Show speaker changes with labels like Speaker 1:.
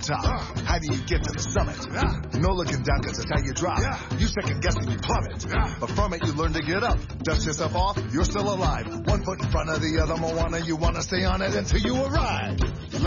Speaker 1: top. How do you get to the summit? No looking down, cause it's how you drop. You second guess and you plummet. But from it you learn to get up. Dust yourself off, you're still alive. One foot in front of the other, Moana. You wanna stay on it until you arrive.